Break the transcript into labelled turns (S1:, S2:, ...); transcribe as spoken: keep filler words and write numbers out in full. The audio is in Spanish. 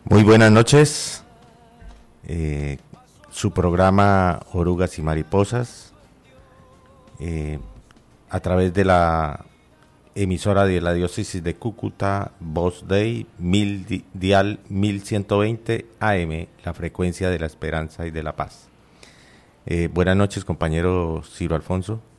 S1: Muy buenas noches. Eh, su programa Orugas y Mariposas, eh, a través de la emisora de la diócesis de Cúcuta, Voz Dei, mil, di- dial mil ciento veinte A M, la frecuencia de la esperanza y de la paz. Eh, buenas noches, compañero Ciro Alfonso.